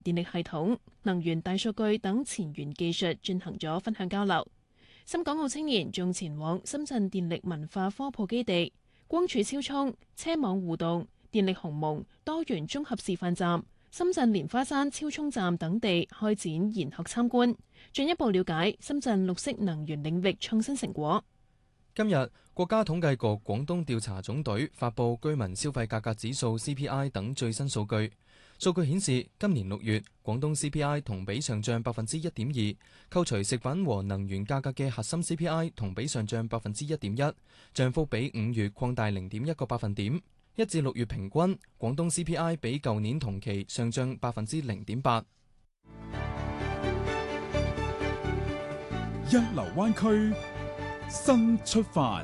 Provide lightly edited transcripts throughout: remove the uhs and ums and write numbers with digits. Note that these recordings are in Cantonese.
電力系統、能源大數據等前沿技術進行咗分享交流。深港澳青年仲前往深圳電力文化科普基地、光柱超充、車網互動、電力鴻蒙多元綜合示範站、深圳蓮花山超充站等地開展研學參觀，進一步了解深圳綠色能源領域創新成果。 今日，國家統計局廣東調查總隊發布居民消費價格指數 CPI 等最新數據。數據顯示，今年6月，廣東 CPI 同比上漲1.2%，扣除食品和能源價格嘅核心 CPI 同比上漲1.1%，漲幅比5月擴大0.1個百分點。1至6月平均，廣東 CPI 比舊年同期上漲0.8%。 一流灣區新出發。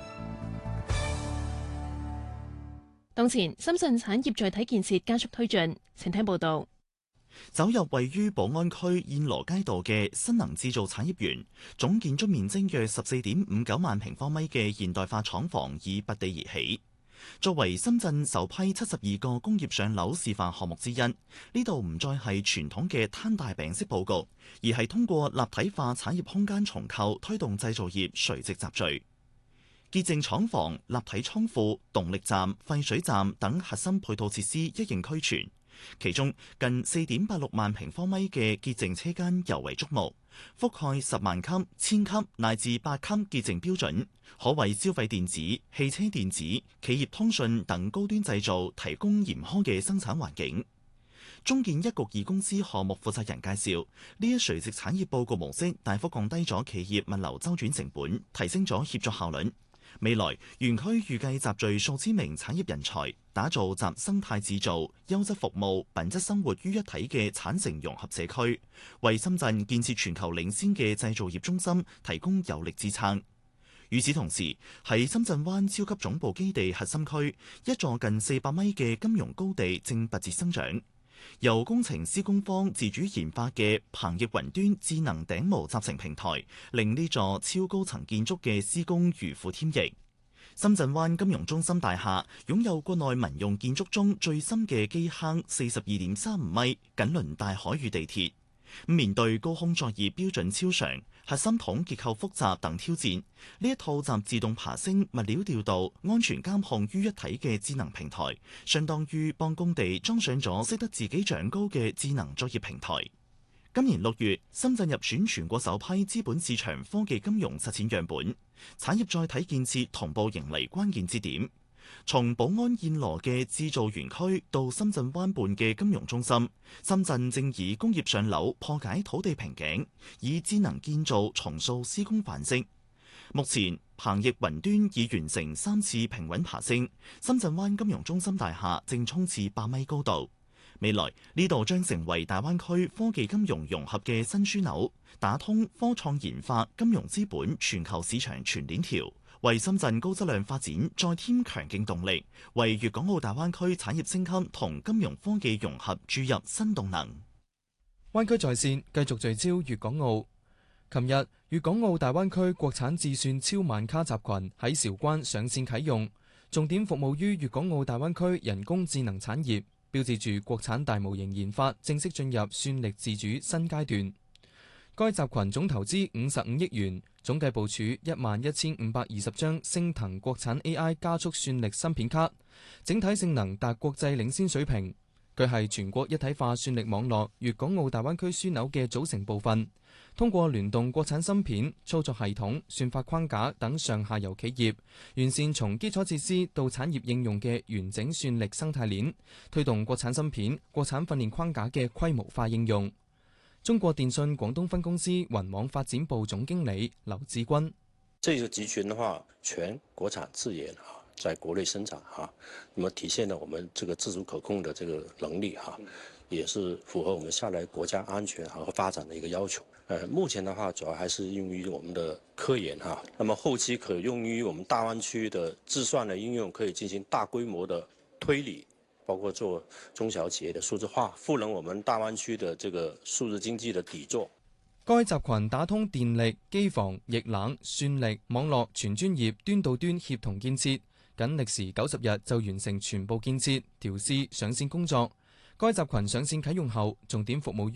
當前深圳產業載體建設加速推進，請聽報道。 走入位於寶安區燕羅街道嘅新能製造產業園，總建築面積約14.59萬平方米嘅現代化廠房已拔地而起。作為深圳首批72個工業上樓示範項目之一，呢度唔再係傳統嘅攤大餅式佈局，而係通過立體化產業空間重構推動製造業垂直集聚。潔淨廠房、立體倉庫、動力站、廢水站等核心配套設施一應俱全，其中近4.86萬平方米嘅潔淨車間尤為矚目，覆蓋10萬級、1000級乃至8級潔淨標準，可為消費電子、汽車電子、企業通訊等高端製造提供嚴苛嘅生產環境。中建一局2公司項目負責人介紹，呢一垂直產業佈局模式大幅降低咗企業物流周轉成本，提升咗協作效率。未來園區預計集聚數千名產業人才，打造集生態製造、優質服務、品質生活於一體嘅產城融合社區，為深圳建設全球領先嘅製造業中心提供有力支撐。與此同時，喺深圳灣超級總部基地核心區，一座近400米嘅金融高地正拔節生長。由工程施工方自主研發嘅鵬翼雲端智能頂模集成平台，令呢座超高層建築嘅施工如虎添翼。深圳灣金融中心大廈擁有國內民用建築中最深嘅基坑，42.35米，緊鄰大海與地鐵。面對高空作業標準超常、核心筒結構複雜等挑戰，呢一套集自動爬升、物料調度、安全監控於一體嘅智能平台，相當於幫工地裝上咗識得自己長高嘅智能作業平台。今年6月，深圳入選全國首批資本市場科技金融實踐樣本，產業載體建設同步迎嚟關鍵節點。從寶安燕羅嘅製造園區到深圳灣畔嘅金融中心，深圳正以工業上樓破解土地瓶頸，以智能建造重塑施工範式。目前，鵬翼雲端已完成3次平穩爬升，深圳灣金融中心大廈正衝刺8米高度。未來呢度將成為大灣區科技金融融合嘅新樞紐，打通科創研發、金融資本全球市場全鏈條，為深圳高質量發展再添強勁動力，為粵港澳大灣區產業升級同金融科技融合注入新動能。 灣區在線繼續聚焦粵港澳。琴日，粵港澳大灣區國產智算超萬卡集群喺韶關上線啟用，重點服務於粵港澳大灣區人工智能產業，標誌住國產大模型研發正式進入算力自主新階段。該集群總投資55億元，總計部署11520張升騰國產 AI 加速算力芯片卡，整體性能達國際領先水平。佢係全國一體化算力網絡粵港澳大灣區樞紐嘅組成部分，通過聯動國產芯片、操作系統、算法框架等上下游企業，完善從基礎設施到產業應用嘅完整算力生態鏈，推動國產芯片、國產訓練框架嘅規模化應用。中國電信廣東分公司雲網發展部總經理劉志軍： 這個集群的話，全國產自研在國內生產那麼體現了我們這個自主可控的這個能力也是符合我們下來國家安全和發展的一個要求。目前的話，主要還是用於我們的科研那麼後期可用於我們大灣區的智算的應用，可以進行大規模的推理，包括做中小企業的數字化，賦能我們大灣區的這個數字經濟的底座。 該集群打通電力、機房、液冷、算力、網絡全專業端到端協同建設，僅歷時90日就完成全部建設、調試、上線工作。 該集群上線啟用後，重點服務